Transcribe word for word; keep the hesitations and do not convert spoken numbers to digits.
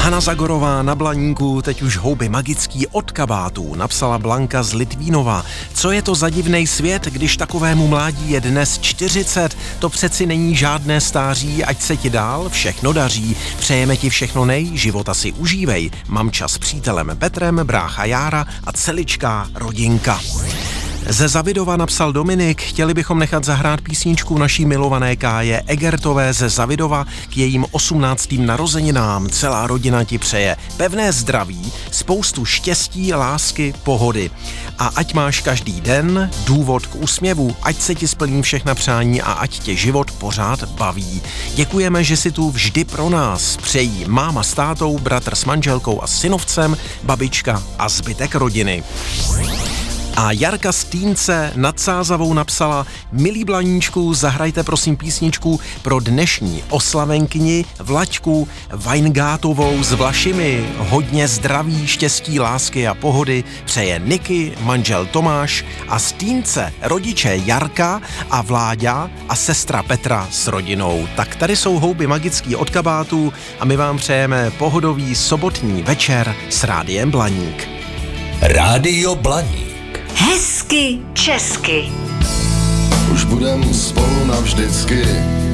Hana Zagorová na Blaníku, teď už houby magický od kabátů, napsala Blanka z Litvínova. Co je to za divnej svět, když takovému mládí je dnes čtyřicet? To přeci není žádné stáří, ať se ti dál všechno daří. Přejeme ti všechno nej, života si užívej. Mamča s přítelem Petrem, brácha Jára a celičká rodinka. Ze Zavidova napsal Dominik, chtěli bychom nechat zahrát písničku naší milované Káje Egertové ze Zavidova k jejím osmnáctým narozeninám. Celá rodina ti přeje pevné zdraví, spoustu štěstí, lásky, pohody. A ať máš každý den důvod k úsměvu, ať se ti splní všechna přání a ať tě život pořád baví. Děkujeme, že jsi tu vždy pro nás. Přejí máma s tátou, bratr s manželkou a synovcem, babička a zbytek rodiny. A Jarka z Týnce nad Sázavou napsala: milí Blaníčku, zahrajte prosím písničku pro dnešní oslavenkyni Vlaďku Weingátovou s Vlašimi. Hodně zdraví, štěstí, lásky a pohody přeje Niky, manžel Tomáš a z Týnce rodiče Jarka a Vláďa a sestra Petra s rodinou. Tak tady jsou houby magický od kabátů a my vám přejeme pohodový sobotní večer s Rádiem Blaník. Rádio Blaník. Hezky česky. Už budem spolu navždycky.